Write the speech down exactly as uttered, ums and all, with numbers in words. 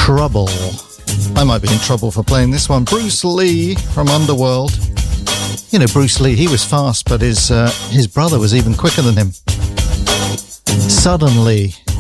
Trouble. I might be in trouble for playing this one. Bruce Lee from Underworld. You know, Bruce Lee, he was fast, but his uh, his brother was even quicker than him. Suddenly,